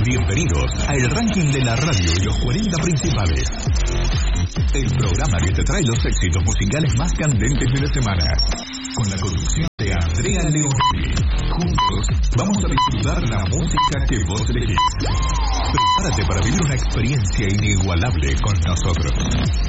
Bienvenidos a el ranking de la radio y los 40 principales. El programa que te trae los éxitos musicales más candentes de la semana. Con la conducción de Andrea Leonetti. Juntos vamos a disfrutar la música que vos elegís. Prepárate para vivir una experiencia inigualable con nosotros.